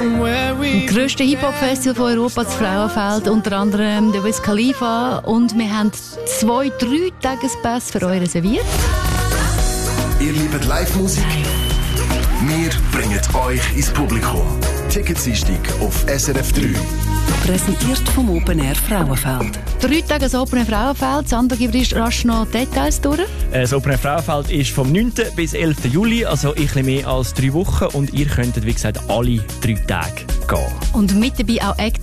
Im grössten Hip-Hop-Festival von Europa, das Frauenfeld, unter anderem der Wiz Khalifa. Und wir haben 2-3 Tagespässe für euch reserviert. Ihr liebt Live-Musik? Wir bringen euch ins Publikum. Ticketsdienstag auf SRF 3. Präsentiert vom Open Air Frauenfeld. 3 Tage das Open Air Frauenfeld. Sandra, gib uns rasch noch Details durch. Das Open Air Frauenfeld ist vom 9. bis 11. Juli, also ein bisschen mehr als 3 Wochen. Und ihr könntet, wie gesagt, alle 3 Tage gehen. Und mit dabei auch Acts